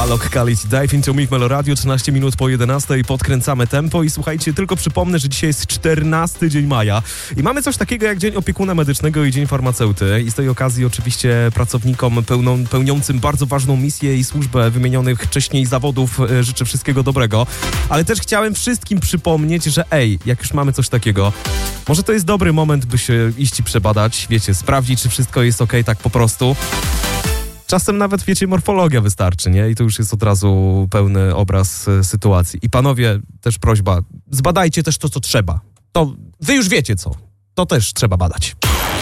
Alok Khalid, Dive Into Me w Melo Radio, 13 minut po 11, podkręcamy tempo i słuchajcie, tylko przypomnę, że dzisiaj jest 14 dzień maja i mamy coś takiego jak Dzień Opiekuna Medycznego i Dzień Farmaceuty i z tej okazji oczywiście pracownikom pełniącym bardzo ważną misję i służbę wymienionych wcześniej zawodów życzę wszystkiego dobrego, ale też chciałem wszystkim przypomnieć, że jak już mamy coś takiego, może to jest dobry moment, by się iść i przebadać, wiecie, sprawdzić, czy wszystko jest okej, tak po prostu. Czasem nawet, wiecie, morfologia wystarczy, nie? I to już jest od razu pełny obraz sytuacji. I panowie, też prośba, zbadajcie też to, co trzeba. To wy już wiecie co. To też trzeba badać.